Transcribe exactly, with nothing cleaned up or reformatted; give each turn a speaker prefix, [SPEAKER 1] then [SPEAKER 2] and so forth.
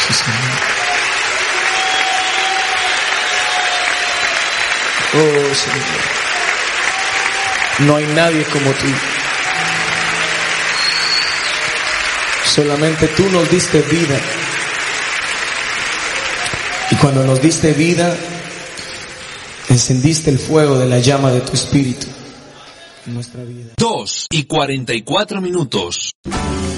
[SPEAKER 1] Sí, Señor. Oh, Señor. No hay nadie como tú. Solamente tú nos diste vida. Y cuando nos diste vida, encendiste el fuego de la llama de tu espíritu en nuestra vida.
[SPEAKER 2] Dos y cuarenta y cuatro minutos.